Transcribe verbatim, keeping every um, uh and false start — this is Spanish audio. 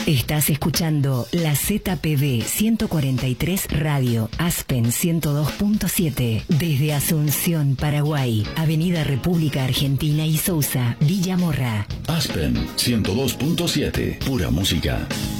Estás escuchando la Z P B ciento cuarenta y tres Radio Aspen ciento dos punto siete desde Asunción, Paraguay, Avenida República Argentina y Sousa, Villa Morra. Aspen ciento dos punto siete, pura música.